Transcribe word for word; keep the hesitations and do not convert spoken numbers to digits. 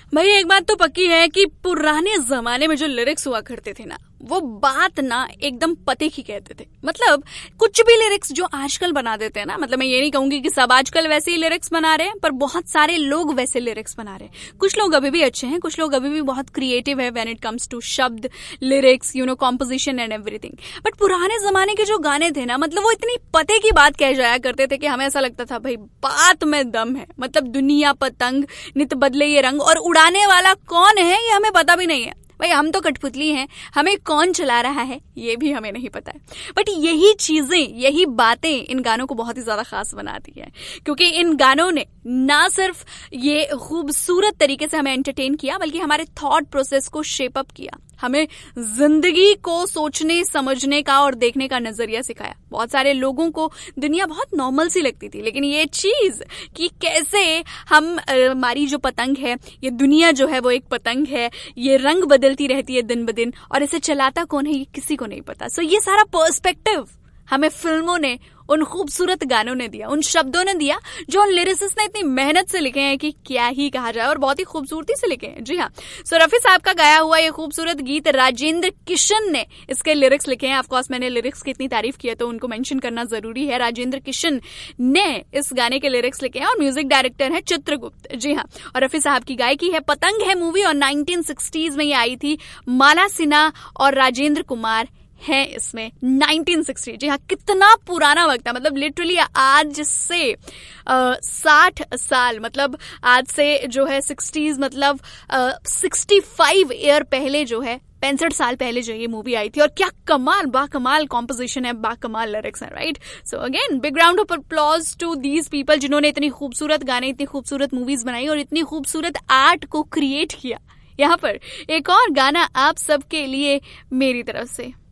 भाई एक बात तो पक्की है कि पुराने जमाने में जो लिरिक्स हुआ करते थे ना, वो बात ना एकदम पते की कहते थे। मतलब कुछ भी लिरिक्स जो आजकल बना देते हैं ना, मतलब मैं ये नहीं कहूंगी कि सब आजकल वैसे ही लिरिक्स बना रहे हैं, पर बहुत सारे लोग वैसे लिरिक्स बना रहे हैं। कुछ लोग अभी भी अच्छे हैं, कुछ लोग अभी भी बहुत क्रिएटिव है व्हेन इट कम्स टू शब्द, lyrics, you know, composition and everything. But पुराने जमाने के जो गाने थे ना, मतलब वो इतनी पते की बात कह जाया करते थे कि हमें ऐसा लगता था भाई बात में दम है। मतलब दुनिया पतंग नित बदले ये रंग, और उड़ाने वाला कौन है ये हमें पता भी नहीं है। भाई हम तो कठपुतली हैं, हमें कौन चला रहा है ये भी हमें नहीं पता है। बट यही चीजें, यही बातें इन गानों को बहुत ही ज्यादा खास बनाती है, क्योंकि इन गानों ने ना सिर्फ ये खूबसूरत तरीके से हमें एंटरटेन किया, बल्कि हमारे थॉट प्रोसेस को शेप अप किया, हमें जिंदगी को सोचने समझने का और देखने का नजरिया सिखाया। बहुत सारे लोगों को दुनिया बहुत नॉर्मल सी लगती थी, लेकिन ये चीज कि कैसे हम, हमारी जो पतंग है, ये दुनिया जो है वो एक पतंग है, ये रंग बदलती रहती है दिन ब दिन, और इसे चलाता कौन है ये किसी को नहीं पता। सो ये सारा पर्सपेक्टिव हमें फिल्मों ने, उन खूबसूरत गानों ने दिया, उन शब्दों ने दिया जो उन लिरिसिस्ट ने इतनी मेहनत से लिखे हैं कि क्या ही कहा जाए, और बहुत ही खूबसूरती से लिखे हैं। जी हाँ, सो रफी साहब का गाया हुआ ये खूबसूरत गीत राजेंद्र किशन ने इसके लिरिक्स लिखे हैं। ऑफ कोर्स मैंने लिरिक्स की इतनी तारीफ की है तो उनको मेंशन करना जरूरी है। राजेंद्र किशन ने इस गाने के लिरिक्स लिखे हैं और म्यूजिक डायरेक्टर है चित्रगुप्त। जी हाँ, और रफी साहब की गायकी है। पतंग है मूवी और नाइनटीन सिक्सटीज में ये आई थी। माला सिन्हा और राजेंद्र कुमार है इसमें। नाइनटीन सिक्सटी, जी हाँ, कितना पुराना वक्त है। मतलब लिटरली आज से साठ साल, मतलब आज से जो है सिक्सटीज, मतलब सिक्सटी फाइव ईयर पहले जो है, पैंसठ साल पहले जो ये मूवी आई थी। और क्या कमाल, बा कमाल कॉम्पोजिशन है, बा कमाल लिरिक्स है, right. So again big round of applause to these people जिन्होंने इतनी खूबसूरत गाने, इतनी खूबसूरत मूवीज बनाई और इतनी खूबसूरत आर्ट को क्रिएट किया। यहाँ पर एक और गाना आप सबके लिए मेरी तरफ से।